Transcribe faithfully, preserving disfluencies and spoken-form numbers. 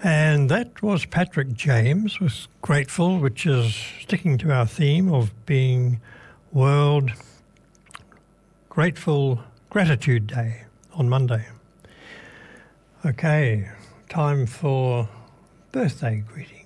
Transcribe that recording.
And that was Patrick James with Grateful, which is sticking to our theme of being World Grateful Gratitude Day on Monday. Okay, time for birthday greetings.